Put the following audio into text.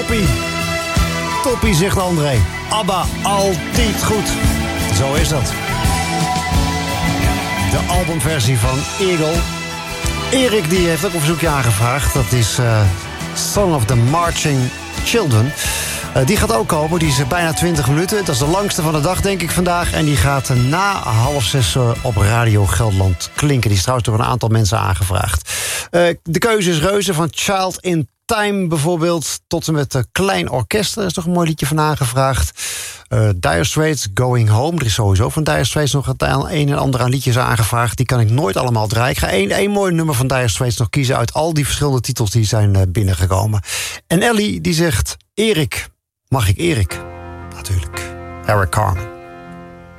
Toppie. Toppie, zegt André. ABBA, altijd goed. Zo is dat. De albumversie van Eagle. Erik die heeft ook een verzoekje aangevraagd. Dat is Song of the Marching Children. Die gaat ook komen. Die is bijna 20 minuten. Dat is de langste van de dag, denk ik, vandaag. En die gaat na 5:30 op Radio Gelderland klinken. Die is trouwens door een aantal mensen aangevraagd. De keuze is reuze, van Child in Time bijvoorbeeld tot en met Klein Orkest. Daar is toch een mooi liedje van aangevraagd. Dire Straits, Going Home. Er is sowieso van Dire Straits nog het een en ander aan liedjes aangevraagd. Die kan ik nooit allemaal draaien. Ik ga één mooi nummer van Dire Straits nog kiezen uit al die verschillende titels die zijn binnengekomen. En Ellie die zegt, Erik. Mag ik Erik? Natuurlijk. Eric Carmen.